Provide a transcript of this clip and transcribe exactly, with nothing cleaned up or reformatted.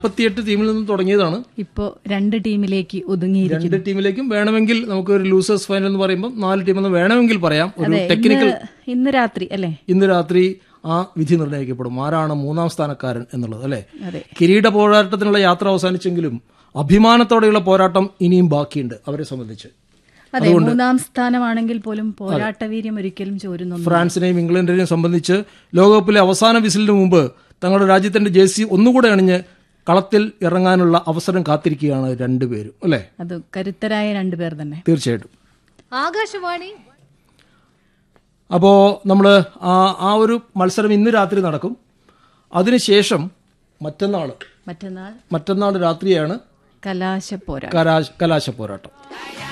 മുപ്പത്തിയെട്ട് ടീമിൽ നിന്ന് തുടങ്ങിയതാണ്. ഇപ്പോ രണ്ട് ടീമിലേക്ക് ഒതുങ്ങിയിരിക്കുന്നു. രണ്ട് ടീമിലേക്കും വേണമെങ്കിൽ നമുക്ക് ഒരു ലൂസേഴ്സ് ഫൈനൽ എന്ന് പറയുമ്പോൾ നാല് ടീമെന്ന് വേണമെങ്കിൽ പറയാം. ഒരു ടെക്നിക്കൽ ഇന്ന് രാത്രി അല്ലേ ഇന്ന് രാത്രി ആ വിധി നിർണ്ണയിക്കപ്പെടും, ആരാണ് മൂന്നാം സ്ഥാനക്കാരൻ എന്നുള്ളത്. അല്ലെ, കിരീട പോരാട്ടത്തിനുള്ള യാത്ര അവസാനിച്ചെങ്കിലും അഭിമാനത്തോടെയുള്ള പോരാട്ടം ഇനിയും ബാക്കിയുണ്ട് അവരെ സംബന്ധിച്ച്. അതെ, മൂന്നാം സ്ഥാനമാണെങ്കിൽ പോലും പോരാട്ടവീര്യം ഒരിക്കലും ചോരുന്നു. ഫ്രാൻസിനെയും ഇംഗ്ലണ്ടിനെയും സംബന്ധിച്ച് ലോകകപ്പിലെ അവസാന വിസിലിന് മുമ്പ് തങ്ങളുടെ രാജ്യത്തിന്റെ ജേഴ്സി ഒന്നുകൂടെ അണിഞ്ഞ് കളത്തിൽ ഇറങ്ങാനുള്ള അവസരം കാത്തിരിക്കുകയാണ് രണ്ടുപേരും. അല്ലെ, അത് കരുത്തരായ രണ്ടുപേർ തന്നെ. തീർച്ചയായിട്ടും. ആകാശവാണി. അപ്പോ നമ്മള് ആ ഒരു മത്സരം ഇന്ന് രാത്രി നടക്കും. അതിനുശേഷം മറ്റന്നാള് മറ്റന്നാൾ മറ്റന്നാൾ രാത്രിയാണ് കലാശ പോരാട്ടം. കലാശ പോരാട്ടം